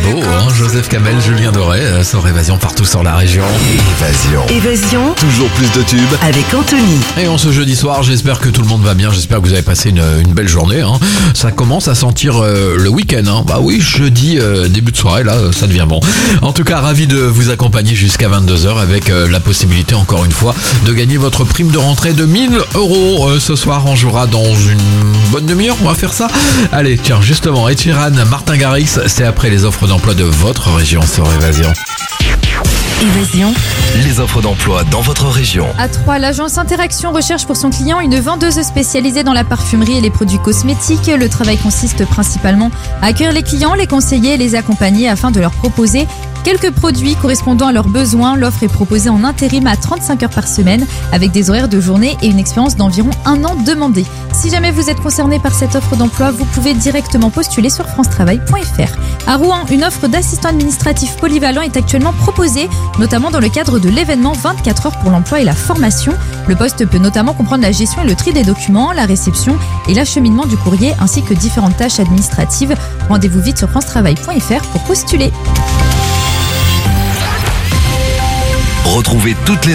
beau, hein. Joseph Kamel, Julien Doré, sur Évasion partout sur la région. Évasion. Toujours plus de tubes. Avec Anthony. Et en ce jeudi soir, j'espère que tout le monde va bien, j'espère que vous avez passé une belle journée, hein. Ça commence à sentir le week-end, hein. Bah oui, jeudi, début de soirée, là, ça devient bon. En tout cas, ravi de vous accompagner jusqu'à 22h avec la possibilité, encore une fois, de gagner votre prime de rentrée de 1000 €. Ce soir, on jouera dans une bonne demi-heure, on va faire ça. Allez, tiens, justement, Ed Sheeran, Martin Garrix, c'est après les offres d'emploi de votre région sur Évasion. Évasion. Les offres d'emploi dans votre région. À Troyes, l'agence Interaction recherche pour son client une vendeuse spécialisée dans la parfumerie et les produits cosmétiques. Le travail consiste principalement à accueillir les clients, les conseiller et les accompagner afin de leur proposer quelques produits correspondant à leurs besoins. L'offre est proposée en intérim à 35 heures par semaine avec des horaires de journée et une expérience d'environ 1 an demandée. Si jamais vous êtes concerné par cette offre d'emploi, vous pouvez directement postuler sur francetravail.fr. À Rouen, une offre d'assistant administratif polyvalent est actuellement proposée, notamment dans le cadre de l'événement 24 heures pour l'emploi et la formation. Le poste peut notamment comprendre la gestion et le tri des documents, la réception et l'acheminement du courrier, ainsi que différentes tâches administratives. Rendez-vous vite sur francetravail.fr pour postuler. Retrouvez toutes les